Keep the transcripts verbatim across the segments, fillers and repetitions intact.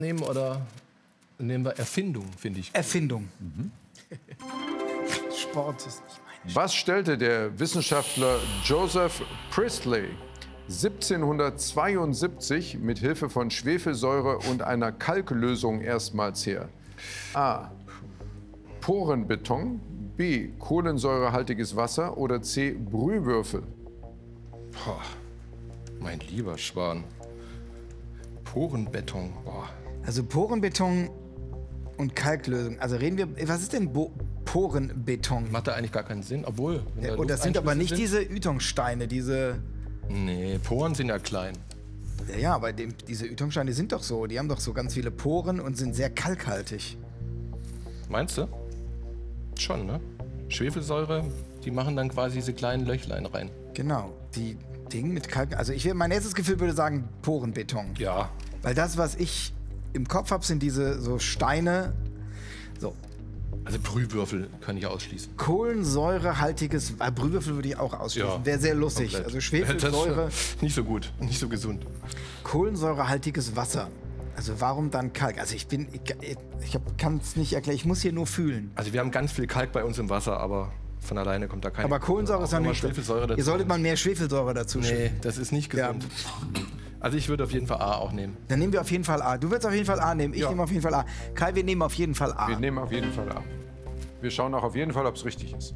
nehmen oder nehmen wir Erfindung, finde ich. Gut. Erfindung. Mhm. Sport ist nicht meine. Was stellte der Wissenschaftler Joseph Priestley siebzehnhundertzweiundsiebzig mit Hilfe von Schwefelsäure und einer Kalklösung erstmals her? A. Porenbeton, B. Kohlensäurehaltiges Wasser oder C. Brühwürfel? Boah, mein lieber Schwan. Porenbeton, boah. Also Porenbeton und Kalklösung. Also reden wir, was ist denn Bo Porenbeton? Macht da eigentlich gar keinen Sinn, obwohl... Ja, und das sind aber nicht sind, diese Ytongsteine, diese... Nee, Poren sind ja klein. Ja, ja, aber dem, diese Ytongsteine sind doch so. Die haben doch so ganz viele Poren und sind sehr kalkhaltig. Meinst du? Schon, ne? Schwefelsäure, die machen dann quasi diese kleinen Löchlein rein. Genau, die Dinge mit Kalk... Also ich, mein erstes Gefühl würde sagen Porenbeton. Ja. Weil das, was ich im Kopf habe, sind diese so Steine... So. Also Brühwürfel kann ich ausschließen. Kohlensäurehaltiges... Äh, Brühwürfel würde ich auch ausschließen. Ja, wäre sehr lustig. Komplett. Also Schwefelsäure... Nicht so gut, nicht so gesund. Kohlensäurehaltiges Wasser. Also warum dann Kalk? Also ich bin... Ich, ich kann es nicht erklären. Ich muss hier nur fühlen. Also wir haben ganz viel Kalk bei uns im Wasser, aber... Von alleine kommt da keine. Aber Kohlensäure ist ja nicht. Schwefelsäure dazu. Ihr solltet mal mehr Schwefelsäure dazu Nee, schicken. Das ist nicht gesund. Ja. Also ich würde auf jeden Fall A auch nehmen. Dann nehmen wir auf jeden Fall A. Du würdest auf jeden Fall A nehmen. Ich ja. nehme auf jeden Fall A. Kai, wir nehmen auf jeden Fall A. Wir nehmen auf jeden Fall A. Wir schauen auch auf jeden Fall, ob es richtig ist.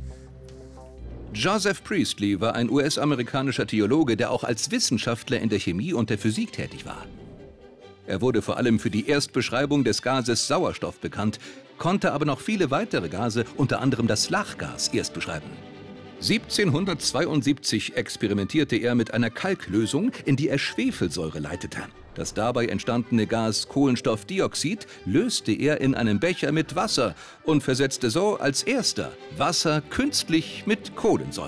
Joseph Priestley war ein U S-amerikanischer Theologe, der auch als Wissenschaftler in der Chemie und der Physik tätig war. Er wurde vor allem für die Erstbeschreibung des Gases Sauerstoff bekannt, konnte aber noch viele weitere Gase, unter anderem das Lachgas, erst beschreiben. siebzehnhundertzweiundsiebzig experimentierte er mit einer Kalklösung, in die er Schwefelsäure leitete. Das dabei entstandene Gas Kohlenstoffdioxid löste er in einen Becher mit Wasser und versetzte so als erster Wasser künstlich mit Kohlensäure.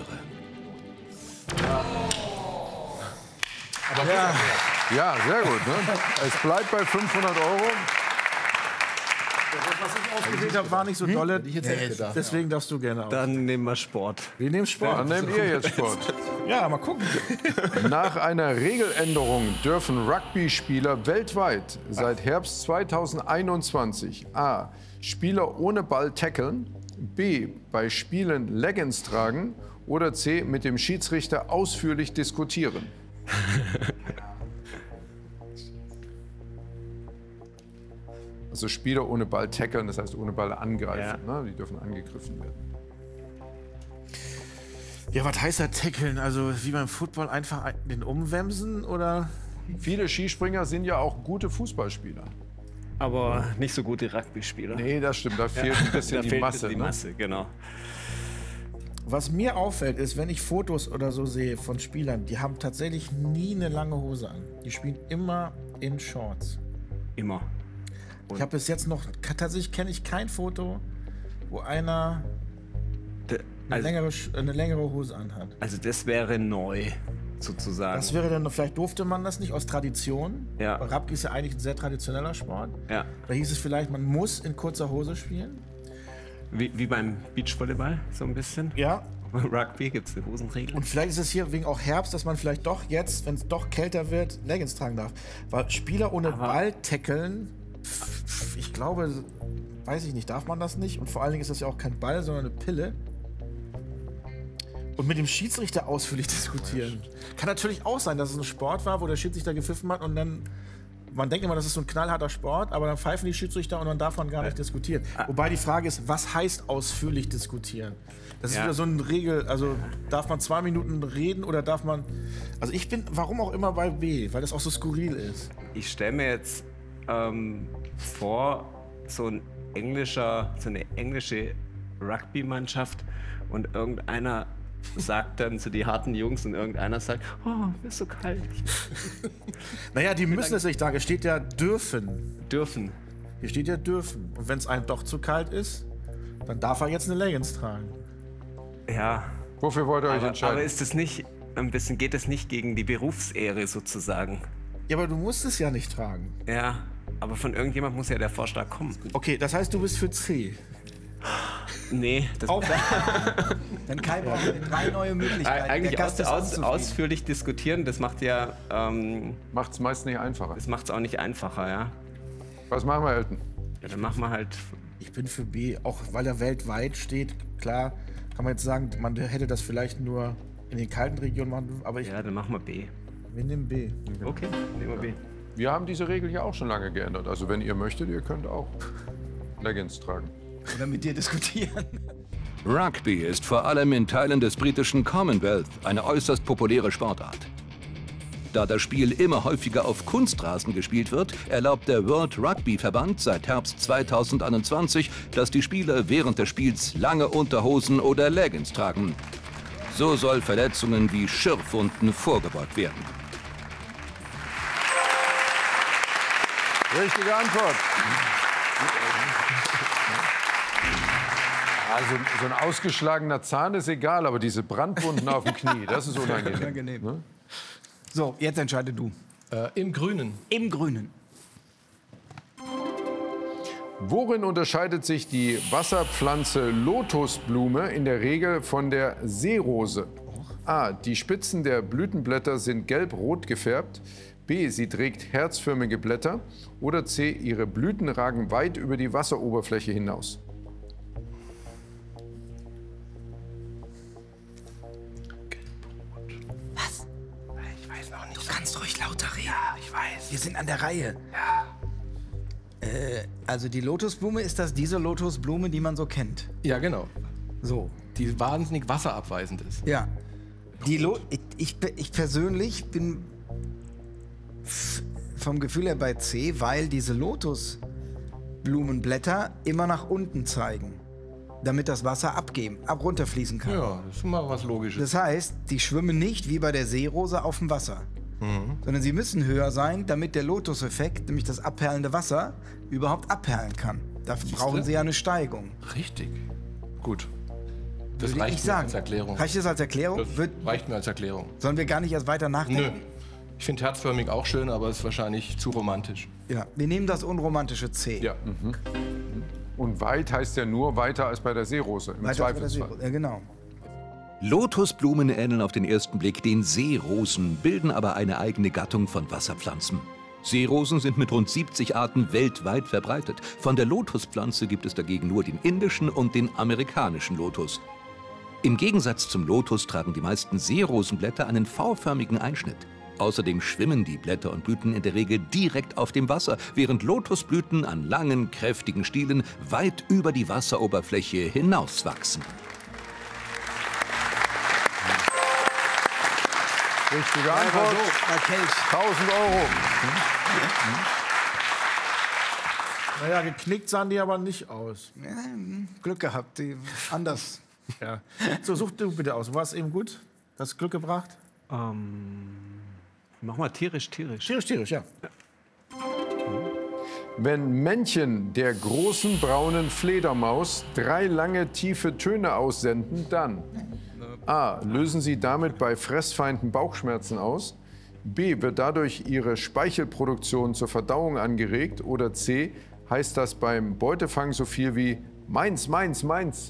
Aber ja. ja, sehr gut. Ne? Es bleibt bei fünfhundert Euro. Was ich ausgewählt habe, war nicht so dolle. Hm? Ja, deswegen darfst du gerne auch. Dann nehmen wir Sport. Wir nehmen Sport. Dann nehmt ihr jetzt Sport. Ja, mal gucken. Nach einer Regeländerung dürfen Rugby-Spieler weltweit seit Herbst zweitausendeinundzwanzig A. Spieler ohne Ball tackeln, B. bei Spielen Leggings tragen oder C. mit dem Schiedsrichter ausführlich diskutieren. Also Spieler ohne Ball tackeln, das heißt ohne Ball angreifen. Ja. Ne? Die dürfen angegriffen werden. Ja, was heißt da tackeln? Also wie beim Football einfach den umwemsen oder? Viele Skispringer sind ja auch gute Fußballspieler. Aber nicht so gute Rugby-Spieler. Nee, das stimmt. Da fehlt ein bisschen da die fehlt Masse. Die ne? Masse, genau. Was mir auffällt, ist, wenn ich Fotos oder so sehe von Spielern, die haben tatsächlich nie eine lange Hose an. Die spielen immer in Shorts. Immer. Und ich habe bis jetzt noch, tatsächlich kenne ich kein Foto, wo einer De, also, eine, längere, eine längere Hose anhat. Also das wäre neu, sozusagen. Das wäre dann, vielleicht durfte man das nicht aus Tradition. Ja. Rugby ist ja eigentlich ein sehr traditioneller Sport. Ja. Da hieß es vielleicht, man muss in kurzer Hose spielen. Wie, wie beim Beachvolleyball, so ein bisschen. Ja. Rugby gibt es eine Hosenregel. Und vielleicht ist es hier wegen auch Herbst, dass man vielleicht doch jetzt, wenn es doch kälter wird, Leggings tragen darf. Weil Spieler ohne Aber Ball tackeln, ich glaube, weiß ich nicht, darf man das nicht? Und vor allen Dingen ist das ja auch kein Ball, sondern eine Pille. Und mit dem Schiedsrichter ausführlich diskutieren. Kann natürlich auch sein, dass es ein Sport war, wo der Schiedsrichter gepfiffen hat und dann... Man denkt immer, das ist so ein knallharter Sport, aber dann pfeifen die Schiedsrichter und dann darf man gar nicht diskutieren. Wobei die Frage ist, was heißt ausführlich diskutieren? Das ist ja wieder so eine Regel, also darf man zwei Minuten reden oder darf man... Also ich bin, warum auch immer bei B, weil das auch so skurril ist. Ich stelle mir jetzt ähm, vor, so ein englischer, so eine englische Rugby-Mannschaft und irgendeiner sagt dann zu die harten Jungs und irgendeiner sagt, oh, ist so kalt. Naja, die müssen es nicht sagen. Es steht ja dürfen. Dürfen. Hier steht ja dürfen. Und wenn es einem doch zu kalt ist, dann darf er jetzt eine Leggings tragen. Ja. Wofür wollt ihr euch aber, entscheiden? Aber ist das nicht, ein bisschen, geht das nicht gegen die Berufsehre sozusagen? Ja, aber du musst es ja nicht tragen. Ja, aber von irgendjemand muss ja der Vorschlag kommen. Okay, das heißt, du bist für C. Nee, das auch. Dann Kai braucht wir drei neue Möglichkeiten. Eigentlich aus, aus, ausführlich diskutieren, das macht ja... Ähm, macht es meist nicht einfacher. Das macht es auch nicht einfacher, ja. Was machen wir, Elton? Ja, dann machen wir halt. Ich bin für B, auch weil er weltweit steht. Klar, kann man jetzt sagen, man hätte das vielleicht nur in den kalten Regionen machen, aber ich. Ja, dann machen wir B. Wir nehmen B. Okay, nehmen wir B. Wir haben diese Regel ja auch schon lange geändert. Also wenn ihr möchtet, ihr könnt auch Leggings tragen. Oder mit dir diskutieren. Rugby ist vor allem in Teilen des britischen Commonwealth eine äußerst populäre Sportart. Da das Spiel immer häufiger auf Kunstrasen gespielt wird, erlaubt der World Rugby Verband seit Herbst zweitausendeinundzwanzig, dass die Spieler während des Spiels lange Unterhosen oder Leggings tragen. So soll Verletzungen wie Schürfwunden vorgebeugt werden. Richtige Antwort. Also so ein ausgeschlagener Zahn ist egal, aber diese Brandwunden auf dem Knie, das ist unangenehm. Unangenehm. Ne? So, jetzt entscheide du. Äh, Im Grünen. Im Grünen. Worin unterscheidet sich die Wasserpflanze Lotusblume in der Regel von der Seerose? A. Die Spitzen der Blütenblätter sind gelb-rot gefärbt. B. Sie trägt herzförmige Blätter. Oder C. Ihre Blüten ragen weit über die Wasseroberfläche hinaus. Was? Ich weiß noch nicht. Du kannst ruhig lauter reden. Ja, ich weiß. Wir sind an der Reihe. Ja. Äh, also die Lotusblume, ist das diese Lotusblume, die man so kennt? Ja, genau. So. Die wahnsinnig wasserabweisend ist. Ja. Die Lo ich, ich, ich persönlich bin vom Gefühl her bei C, weil diese Lotusblumenblätter immer nach unten zeigen, damit das Wasser abgeben, ab runterfließen kann. Ja, das ist mal was Logisches. Das heißt, die schwimmen nicht wie bei der Seerose auf dem Wasser, mhm. sondern sie müssen höher sein, damit der Lotuseffekt, nämlich das abperlende Wasser, überhaupt abperlen kann. Dafür Siehste? brauchen sie ja eine Steigung. Richtig. Gut. Das Würde reicht ich mir sagen. als Erklärung. Reicht das als Erklärung? Das Wird, reicht mir als Erklärung. sollen wir gar nicht erst weiter Nö. nachdenken? Ich finde herzförmig auch schön, aber es ist wahrscheinlich zu romantisch. Ja, wir nehmen das unromantische C. Ja. Mhm. Und weit heißt ja nur weiter als bei der Seerose, im Weiter als bei der Zweifelsfall. Seerose. Ja, genau. Lotusblumen ähneln auf den ersten Blick den Seerosen, bilden aber eine eigene Gattung von Wasserpflanzen. Seerosen sind mit rund siebzig Arten weltweit verbreitet. Von der Lotuspflanze gibt es dagegen nur den indischen und den amerikanischen Lotus. Im Gegensatz zum Lotus tragen die meisten Seerosenblätter einen V-förmigen Einschnitt. Außerdem schwimmen die Blätter und Blüten in der Regel direkt auf dem Wasser, während Lotusblüten an langen, kräftigen Stielen weit über die Wasseroberfläche hinauswachsen. Richtige Antwort. tausend Euro. Naja, geknickt sahen die aber nicht aus. Ja, Glück gehabt, die anders. Ja. So, such du bitte aus. War es eben gut? Hast du Glück gebracht? Ähm, mach mal tierisch, tierisch. Tierisch, tierisch, ja. Wenn Männchen der großen braunen Fledermaus drei lange tiefe Töne aussenden, dann A. Lösen sie damit bei Fressfeinden Bauchschmerzen aus. B. Wird dadurch ihre Speichelproduktion zur Verdauung angeregt. Oder C. Heißt das beim Beutefang so viel wie meins, meins, meins.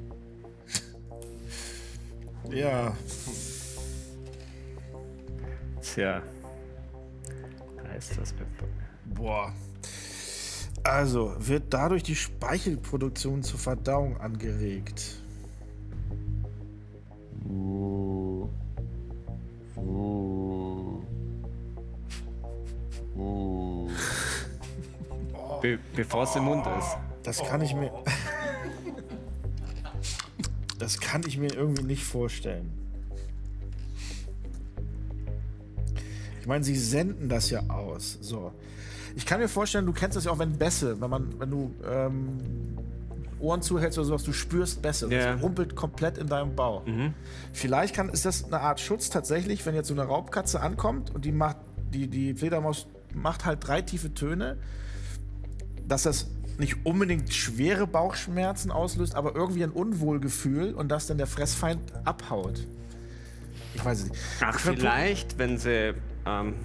Ja. Tja. Heißt das. Boah. Also, wird dadurch die Speichelproduktion zur Verdauung angeregt? Uh. Uh. Uh. Be bevor es im Mund ist. Das kann ich mir. Das kann ich mir irgendwie nicht vorstellen. Ich meine, sie senden das ja aus. So. Ich kann mir vorstellen, du kennst das ja auch, wenn Bässe, wenn man, wenn du ähm, Ohren zuhältst oder sowas, du spürst Bässe. Ja. Das rumpelt komplett in deinem Bauch. Mhm. Vielleicht kann, ist das eine Art Schutz tatsächlich, wenn jetzt so eine Raubkatze ankommt und die macht, die, die Fledermaus macht halt drei tiefe Töne, dass das nicht unbedingt schwere Bauchschmerzen auslöst, aber irgendwie ein Unwohlgefühl und dass dann der Fressfeind abhaut. Ich weiß es nicht. Ach, vielleicht, wenn sie. Ähm,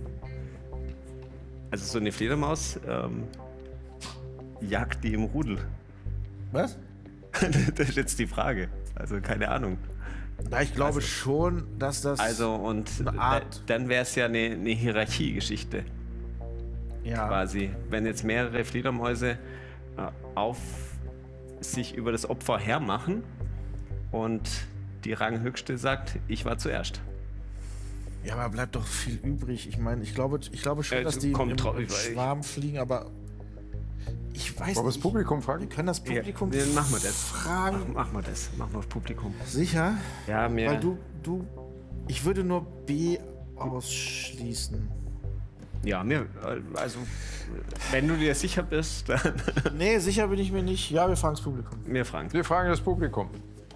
also so eine Fledermaus ähm, jagt die im Rudel. Was? Das ist jetzt die Frage. Also keine Ahnung. Na, ich glaube Also- schon, dass das Also und eine Art- dann wäre es ja eine, eine Hierarchiegeschichte. Ja. quasi. Wenn jetzt mehrere Fledermäuse äh, auf sich über das Opfer hermachen und die Ranghöchste sagt, ich war zuerst. Ja, aber bleibt doch viel übrig. Ich meine, ich glaube, ich glaube schon, Äh, dass die kommt im, drauf- im ich- Schwarm fliegen, aber ich weiß Wollen wir das nicht. Publikum Wir fragen? können das Publikum Ja, dann machen wir das. fragen. Mach, machen wir das. Machen wir das Publikum. Sicher? Ja, mehr. Weil du, du, ich würde nur B ausschließen. Ja, mir, also, wenn du dir sicher bist, dann Nee, sicher bin ich mir nicht. Ja, wir fragen das Publikum. mir fragen. Wir fragen das Publikum.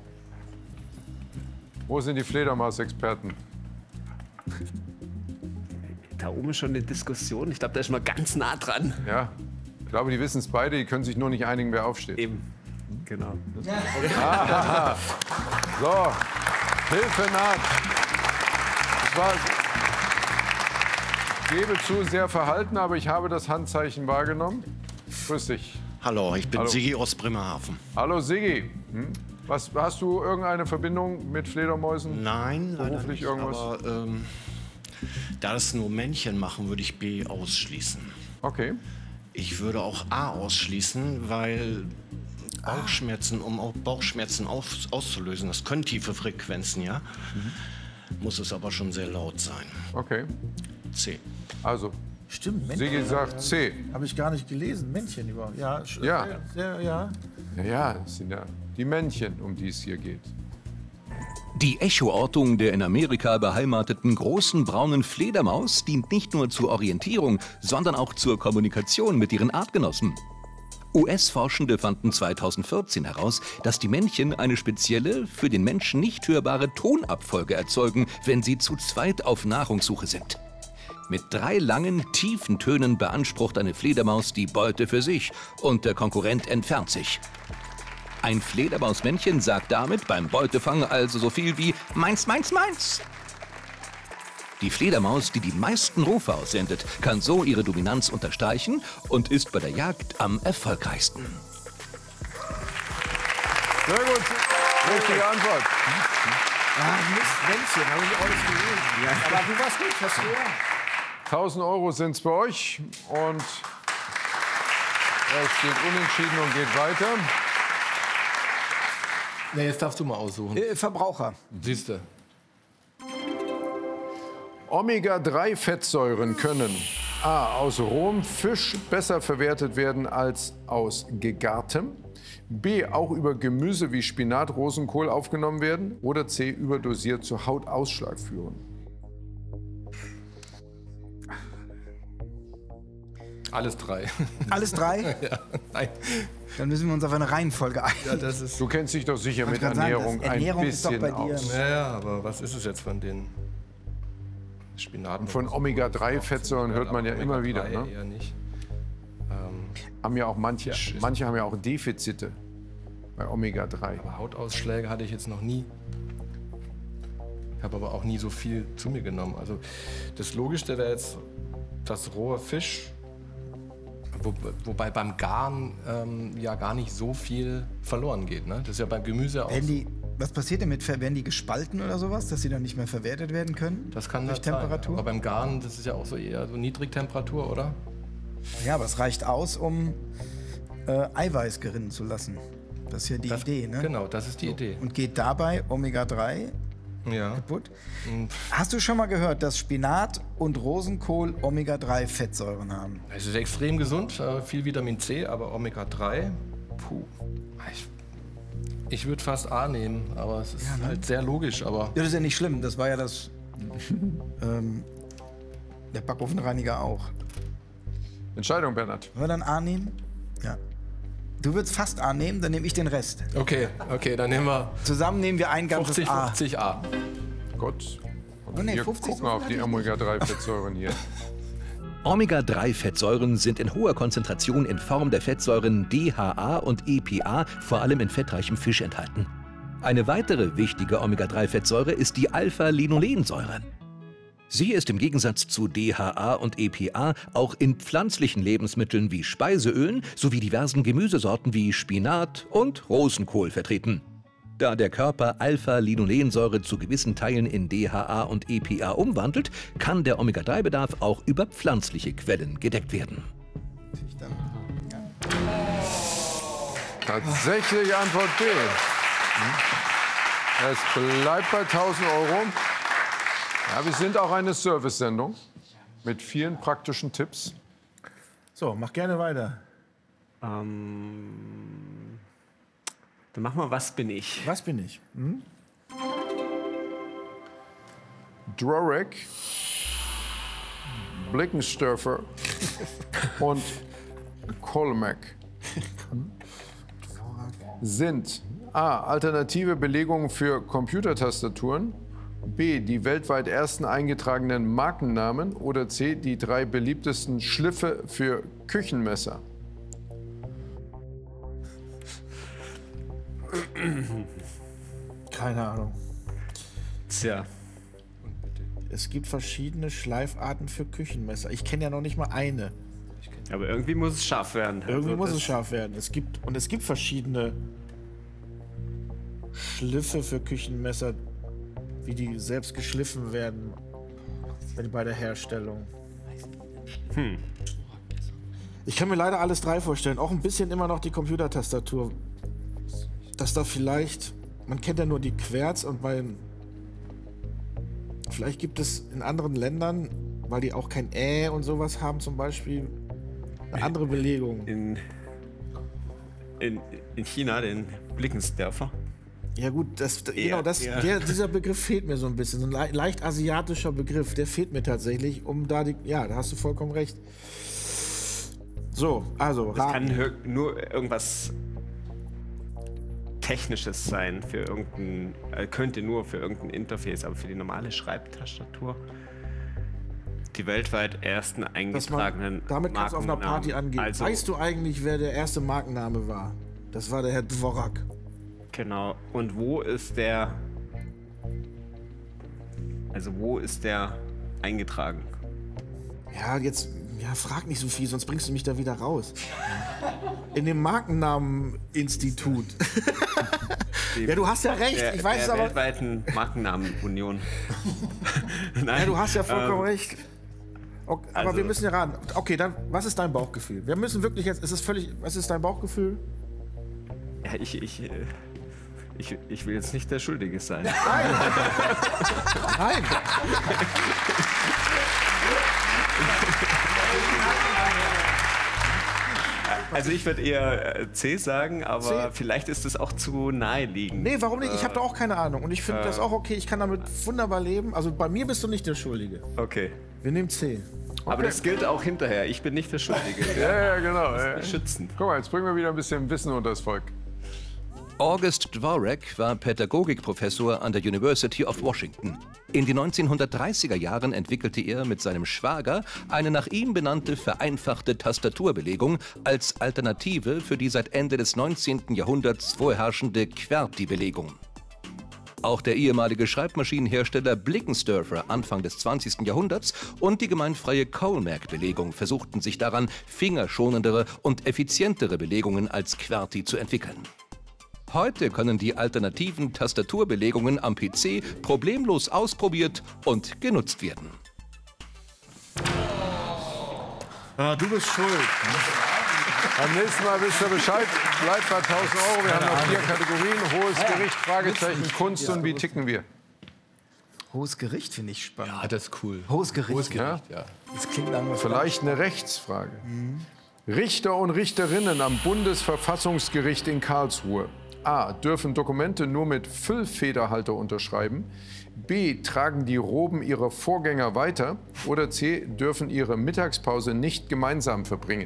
Wo sind die Fledermaus-Experten? Da oben ist schon eine Diskussion. Ich glaube, da ist mal ganz nah dran. Ja, ich glaube, die wissen es beide, die können sich nur nicht einigen, wer aufsteht. Eben. Genau. So, Hilfe naht. Ich war, ich gebe zu, sehr verhalten, aber ich habe das Handzeichen wahrgenommen. Grüß dich. Hallo, ich bin Hallo. Sigi aus Bremerhaven. Hallo Siggi. Hm? Was, hast du irgendeine Verbindung mit Fledermäusen? Nein, leider Beruflich nicht, irgendwas? aber ähm, da das nur Männchen machen, würde ich B ausschließen. Okay. Ich würde auch A ausschließen, weil Bauchschmerzen, um auch Bauchschmerzen aus, auszulösen, das können tiefe Frequenzen, ja, muss es aber schon sehr laut sein. Okay. C. Also, Stimmt, Männchen. Siggi sagt C. Habe ich gar nicht gelesen. Männchen überhaupt. Ja, sch- Ja. Sehr, ja. Ja, ja, das sind ja die Männchen, um die es hier geht. Die Echoortung der in Amerika beheimateten großen braunen Fledermaus dient nicht nur zur Orientierung, sondern auch zur Kommunikation mit ihren Artgenossen. U S-Forschende fanden zweitausendvierzehn heraus, dass die Männchen eine spezielle, für den Menschen nicht hörbare Tonabfolge erzeugen, wenn sie zu zweit auf Nahrungssuche sind. Mit drei langen, tiefen Tönen beansprucht eine Fledermaus die Beute für sich und der Konkurrent entfernt sich. Ein Fledermausmännchen sagt damit beim Beutefang also so viel wie meins, meins, meins. Die Fledermaus, die die meisten Rufe aussendet, kann so ihre Dominanz unterstreichen und ist bei der Jagd am erfolgreichsten. Sehr gut. Richtige Antwort. Ah, Mist, Männchen, habe ich auch nicht gelesen. Ja. Aber du warst gut, hast du ja. tausend Euro sind es bei euch und es steht unentschieden und geht weiter. Nee, jetzt darfst du mal aussuchen. Äh, Verbraucher. Siehst du. Omega drei Fettsäuren können A. aus rohem Fisch besser verwertet werden als aus gegartem. B. auch über Gemüse wie Spinat, Rosenkohl aufgenommen werden. Oder C. überdosiert zu Hautausschlag führen. Alles drei. Alles drei? ja, nein. Dann müssen wir uns auf eine Reihenfolge einigen. Ja, das ist. Du kennst dich doch sicher mit grad sagen, Ernährung, das Ernährung ein ist doch bisschen bei dir- aus. Ja, ja, aber was ist es jetzt von den Spinaten? Von Omega drei Fettsäuren hört man ja immer wieder. Ne? Eher nicht. Ähm, Haben ja auch manche, Ja. manche haben ja auch Defizite bei Omega drei. aber Hautausschläge hatte ich jetzt noch nie. Ich habe aber auch nie so viel zu mir genommen. Also das Logischste wäre jetzt das rohe Fisch. Wo, wobei beim Garen ähm, ja gar nicht so viel verloren geht. Ne? Das ist ja beim Gemüse auch. Werden die, was passiert denn mit, Ver- werden die gespalten oder sowas, dass sie dann nicht mehr verwertet werden können? Das kann durch halt sein, Temperatur? Aber beim Garen, das ist ja auch so eher so Niedrigtemperatur, oder? Ja, aber es reicht aus, um äh, Eiweiß gerinnen zu lassen. Das ist ja die Das, Idee, ne? Genau, das ist die Idee. Und geht dabei Omega drei Ja. kaputt? Und Hast du schon mal gehört, dass Spinat und Rosenkohl Omega drei Fettsäuren haben? es ist extrem gesund, äh, viel Vitamin C, aber Omega drei, puh. Ich, ich würde fast A nehmen, aber es ist ne? halt sehr logisch. Aber Ja, das ist ja nicht schlimm. Das war ja das. ähm, der Backofenreiniger auch. Entscheidung, Bernhard. Wollen wir dann A nehmen? Ja. Du würdest fast A nehmen, dann nehme ich den Rest. okay, okay, dann nehmen wir Zusammen nehmen wir ein ganzes fünfzig A. fünfzig A. Gott. Oh nee, Wir fünfzig gucken auf die Omega drei Fettsäuren hier. Omega drei Fettsäuren sind in hoher Konzentration in Form der Fettsäuren D H A und E P A vor allem in fettreichem Fisch enthalten. Eine weitere wichtige Omega drei Fettsäure ist die Alpha-Linolensäure. Sie ist im Gegensatz zu D H A und E P A auch in pflanzlichen Lebensmitteln wie Speiseölen sowie diversen Gemüsesorten wie Spinat und Rosenkohl vertreten. Da der Körper Alpha-Linolensäure zu gewissen Teilen in D H A und E P A umwandelt, kann der Omega drei Bedarf auch über pflanzliche Quellen gedeckt werden. Tatsächlich Antwort B. Es bleibt bei tausend Euro. Ja, wir sind auch eine Service-Sendung mit vielen praktischen Tipps. So, mach gerne weiter. Ähm, dann machen wir Was bin ich? Was bin ich? Hm? Dvorak, Blickensderfer und Kolmek sind A. Alternative Belegungen für Computertastaturen, B. Die weltweit ersten eingetragenen Markennamen oder C. Die drei beliebtesten Schliffe für Küchenmesser. Keine Ahnung. Tja. Es gibt verschiedene Schleifarten für Küchenmesser. Ich kenne ja noch nicht mal eine. Aber irgendwie muss es scharf werden. Irgendwie Also muss das- es scharf werden. Es gibt, und es gibt verschiedene Schliffe für Küchenmesser, wie die selbst geschliffen werden wenn bei der Herstellung. Hm. Ich kann mir leider alles drei vorstellen. Auch ein bisschen immer noch die Computertastatur. Dass da vielleicht, man kennt ja nur die Querz und bei, vielleicht gibt es in anderen Ländern, weil die auch kein Ä und sowas haben zum Beispiel, eine andere Belegung. In, in, in China, den Blickensdörfer. Ja gut, das, Ja, genau, das, ja. Der, dieser Begriff fehlt mir so ein bisschen. So ein le leicht asiatischer Begriff, der fehlt mir tatsächlich, um da die, ja, da hast du vollkommen recht. So, also, Das raten. kann hö- nur irgendwas Technisches sein, für irgendein, äh, könnte nur für irgendein Interface, aber für die normale Schreibtastatur. Die weltweit ersten Dass eingetragenen man, damit kannst du auf einer Markennamen. Party angehen. Also, Weißt du eigentlich, wer der erste Markenname war? Das war der Herr Dvorak. Genau. Und wo ist der, also wo ist der eingetragen? Ja, jetzt, ja, frag nicht so viel, sonst bringst du mich da wieder raus. In dem Markennameninstitut. Ja, du hast ja recht, Der, ich weiß es der aber. weltweiten Markennamenunion. Nein, Ja, du hast ja vollkommen ähm, recht. Okay, aber also- wir müssen ja raten. Okay, dann, was ist dein Bauchgefühl? Wir müssen wirklich jetzt, ist es völlig, was ist dein Bauchgefühl? Ja, ich, ich, äh, ich, ich will jetzt nicht der Schuldige sein. Nein! Also ich würde eher äh, C sagen, aber C? vielleicht ist es auch zu naheliegend. Nee, warum nicht? Ich habe da auch keine Ahnung. Und ich finde das auch okay, ich kann damit wunderbar leben. Also bei mir bist du nicht der Schuldige. Okay. Wir nehmen C. Aber das gilt auch hinterher. Ich bin nicht der Schuldige. Ja, ja, genau. Ja. Schützen. Guck mal, jetzt bringen wir wieder ein bisschen Wissen unter das Volk. August Dvorak war Pädagogikprofessor an der University of Washington. In den neunzehnhundertdreißiger Jahren entwickelte er mit seinem Schwager eine nach ihm benannte vereinfachte Tastaturbelegung als Alternative für die seit Ende des neunzehnten Jahrhunderts vorherrschende QWERTY-Belegung. Auch der ehemalige Schreibmaschinenhersteller Blickensderfer Anfang des zwanzigsten Jahrhunderts und die gemeinfreie Colmerk-Belegung versuchten sich daran, fingerschonendere und effizientere Belegungen als QWERTY zu entwickeln. Heute können die alternativen Tastaturbelegungen am P C problemlos ausprobiert und genutzt werden. Ah, du bist schuld. Beim nächsten Mal wisst ihr Bescheid. Bleibt bei tausend Euro. Wir haben noch vier Kategorien. Hohes Gericht, Fragezeichen, Kunst und wie ticken wir? Hohes Gericht finde ich spannend. Ah, das ist cool. Hohes Gericht. Hohes Gericht, ja. Das klingt nach was. Vielleicht eine Rechtsfrage. Richter und Richterinnen am Bundesverfassungsgericht in Karlsruhe. A. Dürfen Dokumente nur mit Füllfederhalter unterschreiben. B. Tragen die Roben ihrer Vorgänger weiter. Oder C. Dürfen ihre Mittagspause nicht gemeinsam verbringen.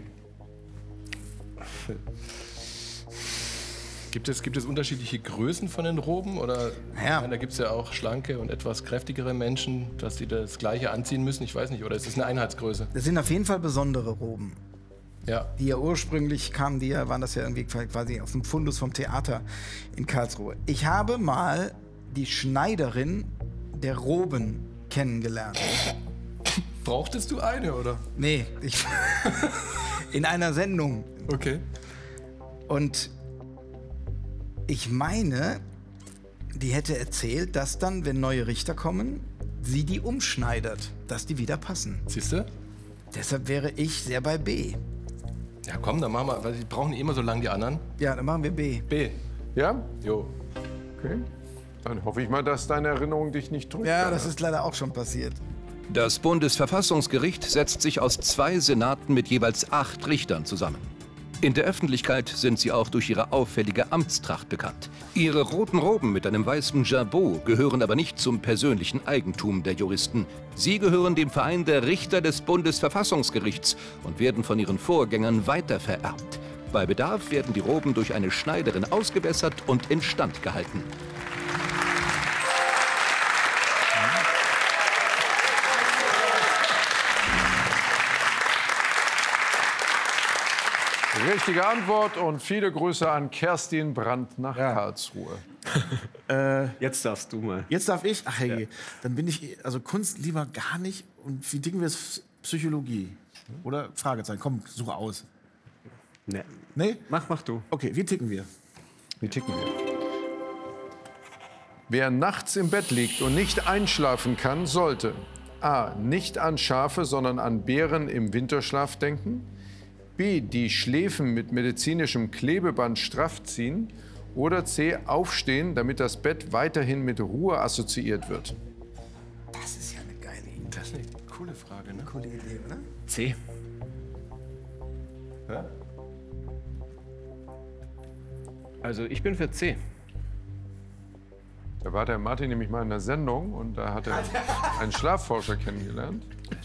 Gibt es, gibt es unterschiedliche Größen von den Roben? Oder Ja. ich meine, da gibt es ja auch schlanke und etwas kräftigere Menschen, dass die das Gleiche anziehen müssen. Ich weiß nicht. Oder ist es eine Einheitsgröße? Das sind auf jeden Fall besondere Roben. Ja. Die ja ursprünglich kamen, die ja, waren das ja irgendwie quasi aus dem Fundus vom Theater in Karlsruhe. Ich habe mal die Schneiderin der Roben kennengelernt. Brauchtest du eine, oder? Nee, ich, in einer Sendung. Okay. Und ich meine, die hätte erzählt, dass dann, wenn neue Richter kommen, sie die umschneidert, dass die wieder passen. Siehst du? Deshalb wäre ich sehr bei B. Ja, komm, dann machen wir, weil die brauchen immer so lange die anderen. Ja, dann machen wir B. B. Ja? Jo. Okay. Dann hoffe ich mal, dass deine Erinnerung dich nicht drückt. Ja, Anna. das ist leider auch schon passiert. Das Bundesverfassungsgericht setzt sich aus zwei Senaten mit jeweils acht Richtern zusammen. In der Öffentlichkeit sind sie auch durch ihre auffällige Amtstracht bekannt. Ihre roten Roben mit einem weißen Jabot gehören aber nicht zum persönlichen Eigentum der Juristen. Sie gehören dem Verein der Richter des Bundesverfassungsgerichts und werden von ihren Vorgängern weitervererbt. Bei Bedarf werden die Roben durch eine Schneiderin ausgebessert und instand gehalten. Richtige Antwort und viele Grüße an Kerstin Brandt nach Ja. Karlsruhe. Äh, Jetzt darfst du mal. jetzt darf ich? Ach hey, dann bin ich, also Kunst lieber gar nicht. Und wie dicken wir es? Psychologie? Oder Fragezeichen? Komm, suche aus. Nee. Nee? Mach, mach du. Okay, wie ticken wir? Wie ticken wir? Wer nachts im Bett liegt und nicht einschlafen kann, sollte a. nicht an Schafe, sondern an Bären im Winterschlaf denken, b. die Schläfen mit medizinischem Klebeband straff ziehen oder c. aufstehen, damit das Bett weiterhin mit Ruhe assoziiert wird. Das ist ja eine geile Idee. Das ist eine coole Frage, ne? Coole Idee, oder? C. Ja? Also ich bin für C. Da war der Martin nämlich mal in einer Sendung und da hat er einen Schlafforscher kennengelernt.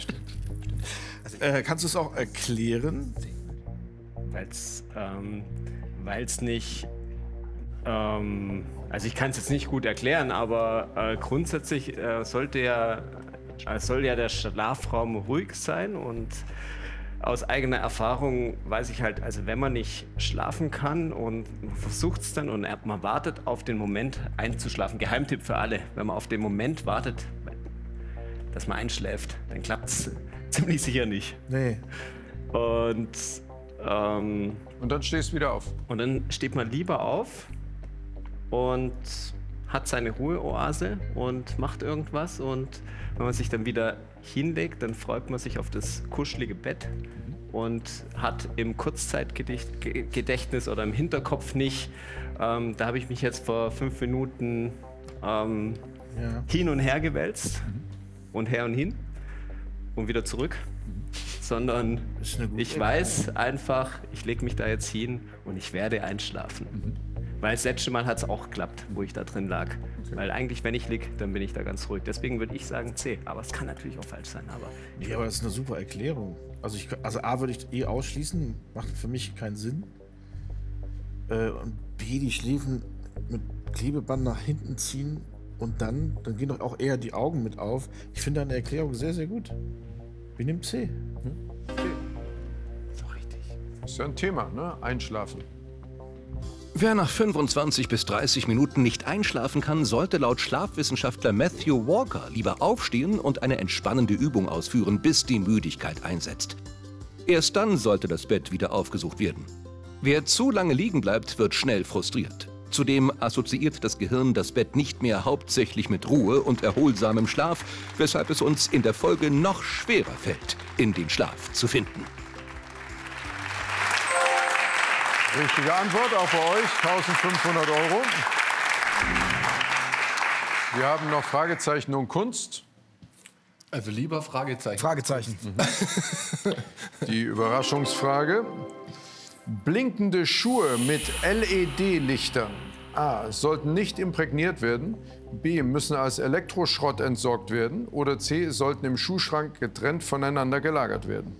Äh, kannst du es auch erklären? Weil's, ähm, weil's nicht, ähm, also ich kann es jetzt nicht gut erklären, aber äh, grundsätzlich äh, sollte ja, äh, soll ja der Schlafraum ruhig sein und aus eigener Erfahrung weiß ich halt, also wenn man nicht schlafen kann und man versucht es dann und man wartet auf den Moment einzuschlafen, Geheimtipp für alle, wenn man auf den Moment wartet, dass man einschläft, dann klappt es ziemlich sicher nicht. Nee. Und ähm, Und dann stehst du wieder auf. Und dann steht man lieber auf und hat seine Ruheoase und macht irgendwas. Und wenn man sich dann wieder hinlegt, dann freut man sich auf das kuschelige Bett und hat im Kurzzeitgedächtnis oder im Hinterkopf nicht, ähm, da habe ich mich jetzt vor fünf Minuten ähm, Ja. hin und her gewälzt und her und hin und wieder zurück. Sondern ist eine gute ich weiß einfach, ich lege mich da jetzt hin und ich werde einschlafen. Weil das letzte Mal hat es auch geklappt, wo ich da drin lag. Weil eigentlich, wenn ich liege, dann bin ich da ganz ruhig. Deswegen würde ich sagen C. Aber es kann natürlich auch falsch sein. Aber Nee, aber das ist eine super Erklärung. Also, ich, also A würde ich eh ausschließen, macht für mich keinen Sinn. Äh, und B, die Schläfen mit Klebeband nach hinten ziehen und dann, dann gehen doch auch eher die Augen mit auf. Ich finde deine Erklärung sehr, sehr gut. Wir nehmen C. Ist ja ein Thema, ne? Einschlafen. Wer nach fünfundzwanzig bis dreißig Minuten nicht einschlafen kann, sollte laut Schlafwissenschaftler Matthew Walker lieber aufstehen und eine entspannende Übung ausführen, bis die Müdigkeit einsetzt. Erst dann sollte das Bett wieder aufgesucht werden. Wer zu lange liegen bleibt, wird schnell frustriert. Zudem assoziiert das Gehirn das Bett nicht mehr hauptsächlich mit Ruhe und erholsamem Schlaf, weshalb es uns in der Folge noch schwerer fällt, in den Schlaf zu finden. Richtige Antwort, auch bei euch, eintausendfünfhundert Euro. Wir haben noch Fragezeichen und Kunst. Also lieber Fragezeichen. Fragezeichen. Die Überraschungsfrage. Blinkende Schuhe mit L E D-Lichtern. A. Sollten nicht imprägniert werden. B. Müssen als Elektroschrott entsorgt werden. Oder C. Sollten im Schuhschrank getrennt voneinander gelagert werden.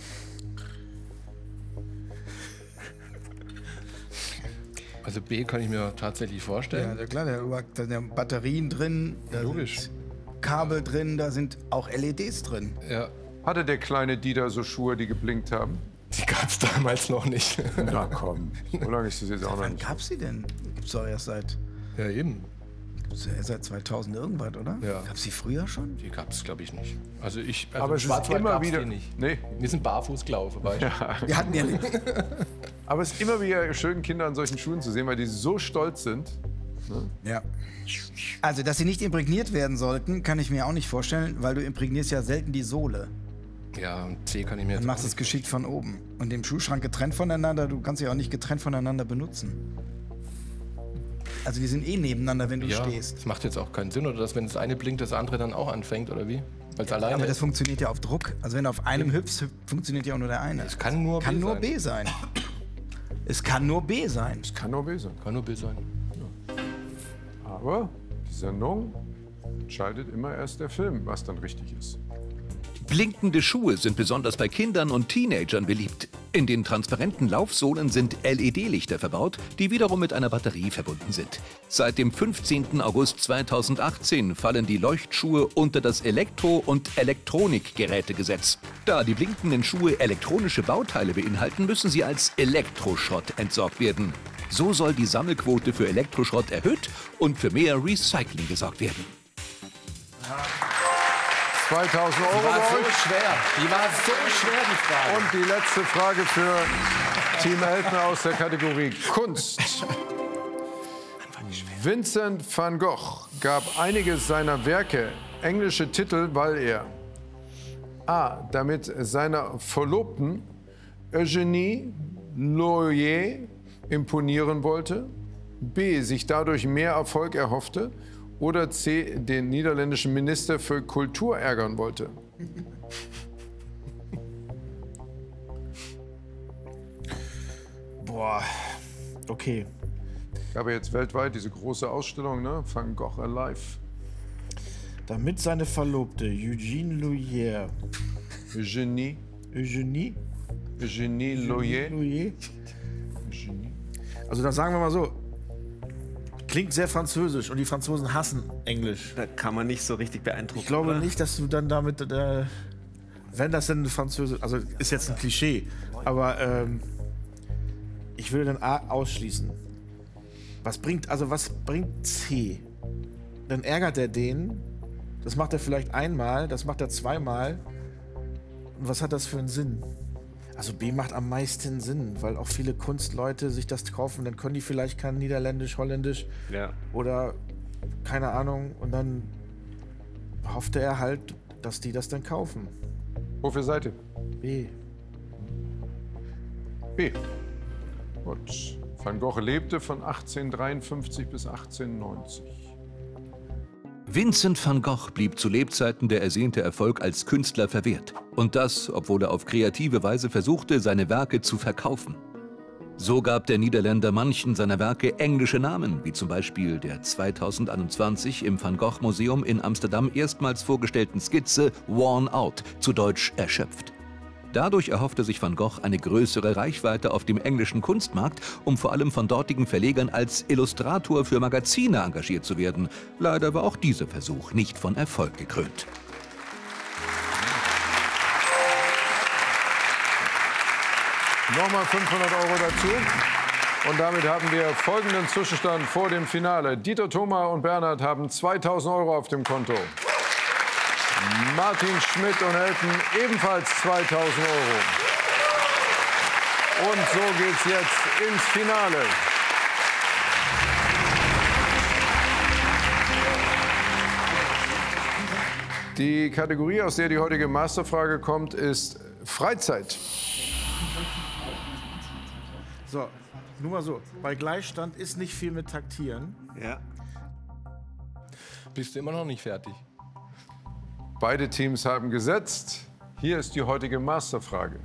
Also B kann ich mir tatsächlich Ja, vorstellen. ja, klar, da, da sind ja Batterien drin, da Logisch. sind Kabel drin, da sind auch L E Ds drin. Ja, Hatte der kleine Dieter so Schuhe, die geblinkt haben? die gab es damals noch nicht. Na komm, so lange ist das jetzt auch noch Wann nicht. gab's sie denn? Gibt's doch erst seit, Ja, eben. gibt's ja erst seit zweitausend irgendwas, oder? Ja. Gab's die früher schon? Die gab es, glaube ich, nicht. Also ich, also Aber im es ist Schwarzwald immer gab's wieder. die nicht. Nee, Wir sind barfuß gelaufen, weißt du? Wir hatten ja nicht. aber es ist immer wieder schön, Kinder an solchen Schuhen zu sehen, weil die so stolz sind. Ja. Also, dass sie nicht imprägniert werden sollten, kann ich mir auch nicht vorstellen, weil du imprägnierst ja selten die Sohle. Ja, und C kann ich mir jetzt Dann machst du auch es geschickt von oben. Und den Schuhschrank getrennt voneinander, du kannst sie auch nicht getrennt voneinander benutzen. Also die sind eh nebeneinander, wenn du Ja, stehst. das macht jetzt auch keinen Sinn, oder dass wenn das eine blinkt, das andere dann auch anfängt, oder wie? Weil es alleine Aber das ist. funktioniert ja auf Druck. Also wenn du auf einem hüpfst, hüpf- funktioniert ja auch nur der eine. Es kann nur kann B nur sein. B sein. Es kann nur B sein. Das kann nur B sein. Kann nur B sein. Aber die Sendung entscheidet immer erst der Film, was dann richtig ist. Blinkende Schuhe sind besonders bei Kindern und Teenagern beliebt. In den transparenten Laufsohlen sind L E D-Lichter verbaut, die wiederum mit einer Batterie verbunden sind. Seit dem fünfzehnten August zweitausendachtzehn fallen die Leuchtschuhe unter das Elektro- und Elektronikgerätegesetz. Da die blinkenden Schuhe elektronische Bauteile beinhalten, müssen sie als Elektroschrott entsorgt werden. So soll die Sammelquote für Elektroschrott erhöht und für mehr Recycling gesorgt werden. zweitausend Euro Die war bei so euch. schwer. Die war so schwer, die Frage. Und die letzte Frage für Team Elton aus der Kategorie Kunst. Vincent van Gogh gab einige seiner Werke englische Titel, weil er A. damit seiner Verlobten Eugénie Loyer imponieren wollte, B. sich dadurch mehr Erfolg erhoffte oder C. den niederländischen Minister für Kultur ärgern wollte. Boah, okay. Gab ja jetzt weltweit diese große Ausstellung, ne? Van Gogh Alive. Damit seine Verlobte Eugene Loyer, Eugénie, Eugenie, Eugénie Loyer. Loyer. Also dann sagen wir mal so, klingt sehr französisch und die Franzosen hassen Englisch. Da kann man nicht so richtig beeindrucken. Ich glaube oder? nicht, dass du dann damit, äh, wenn das denn Französisch, also ist jetzt ein Klischee, aber ähm, ich würde dann A ausschließen. Was bringt, also was bringt C? Dann ärgert er den, das macht er vielleicht einmal, das macht er zweimal. Und was hat das für einen Sinn? Also B macht am meisten Sinn, weil auch viele Kunstleute sich das kaufen, dann können die vielleicht kein Niederländisch, Holländisch Ja. oder keine Ahnung und dann hoffte er halt, dass die das dann kaufen. Wofür seid ihr? B. B. Gut. Van Gogh lebte von achtzehnhundertdreiundfünfzig bis achtzehnhundertneunzig. Vincent van Gogh blieb zu Lebzeiten der ersehnte Erfolg als Künstler verwehrt. Und das, obwohl er auf kreative Weise versuchte, seine Werke zu verkaufen. So gab der Niederländer manchen seiner Werke englische Namen, wie zum Beispiel der zweitausendeinundzwanzig im Van Gogh Museum in Amsterdam erstmals vorgestellten Skizze Worn Out, zu Deutsch erschöpft. Dadurch erhoffte sich Van Gogh eine größere Reichweite auf dem englischen Kunstmarkt, um vor allem von dortigen Verlegern als Illustrator für Magazine engagiert zu werden. Leider war auch dieser Versuch nicht von Erfolg gekrönt. Nochmal fünfhundert Euro dazu. Und damit haben wir folgenden Zwischenstand vor dem Finale. Dieter Thoma und Bernhard haben zweitausend Euro auf dem Konto. Martin Schmidt und Elton ebenfalls zweitausend Euro. Und so geht's jetzt ins Finale. Die Kategorie, aus der die heutige Masterfrage kommt, ist Freizeit. So, nur mal so, bei Gleichstand ist nicht viel mit Taktieren. Ja. Bist du immer noch nicht fertig? Beide Teams haben gesetzt. Hier ist die heutige Masterfrage.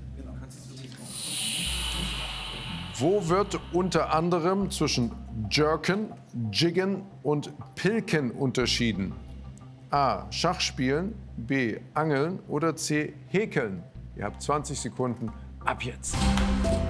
Wo wird unter anderem zwischen Jerken, Jiggen und Pilken unterschieden? A. Schachspielen, B. Angeln oder C. Häkeln? Ihr habt zwanzig Sekunden ab jetzt.